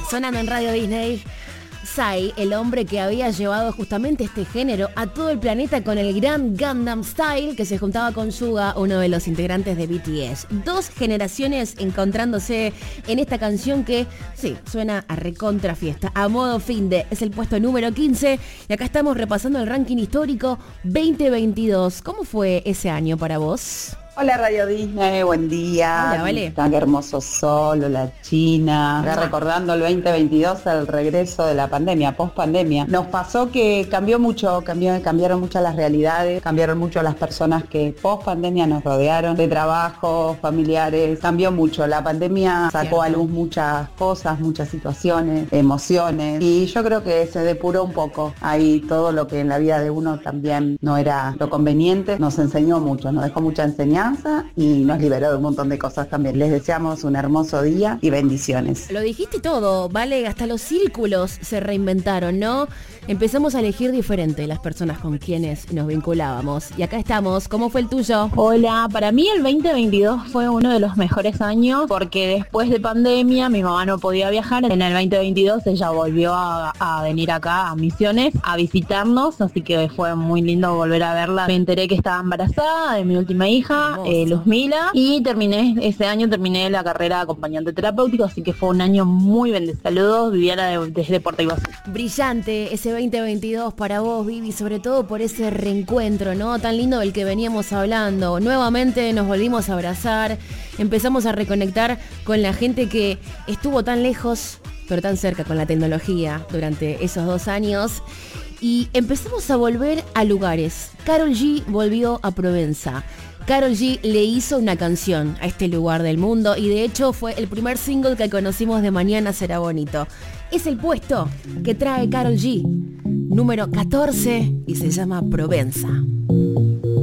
sonando en Radio Disney. Psy, el hombre que había llevado justamente este género a todo el planeta con el gran Gangnam Style, que se juntaba con Suga, uno de los integrantes de BTS. Dos generaciones encontrándose en esta canción que, sí, suena a recontra fiesta, a modo finde. Es el puesto número 15 y acá estamos repasando el ranking histórico 2022. ¿Cómo fue ese año para vos? Hola Radio Disney, buen día. Hola, vale. Tan hermoso sol, la China. Acá recordando el 2022, el regreso de la pandemia, post pandemia. Nos pasó que cambió mucho, cambiaron muchas las realidades, cambiaron mucho las personas que post pandemia nos rodearon, de trabajo, familiares, cambió mucho. La pandemia sacó a luz muchas cosas, muchas situaciones, emociones, y yo creo que se depuró un poco ahí todo lo que en la vida de uno también no era lo conveniente. Nos enseñó mucho, nos dejó mucha enseñanza y nos liberó de un montón de cosas también. Les deseamos un hermoso día y bendiciones. Lo dijiste todo, vale, hasta los círculos se reinventaron, ¿no? Empezamos a elegir diferente las personas con quienes nos vinculábamos. Y acá estamos, ¿cómo fue el tuyo? Hola, para mí el 2022 fue uno de los mejores años porque después de pandemia mi mamá no podía viajar. En el 2022 ella volvió a venir acá a Misiones a visitarnos, así que fue muy lindo volver a verla. Me enteré que estaba embarazada de mi última hija, Luzmila, y ese año terminé la carrera de acompañante terapéutico, así que fue un año muy bendecido. Saludos, Viviana desde Puerto Iguazú. Brillante ese 2022 para vos, Vivi, sobre todo por ese reencuentro, ¿no? Tan lindo del que veníamos hablando. Nuevamente nos volvimos a abrazar, empezamos a reconectar con la gente que estuvo tan lejos, pero tan cerca con la tecnología durante esos 2 años. Y empezamos a volver a lugares. Karol G volvió a Provenza. Karol G le hizo una canción a este lugar del mundo y de hecho fue el primer single que conocimos de Mañana Será Bonito. Es el puesto que trae Karol G, número 14, y se llama Provenza.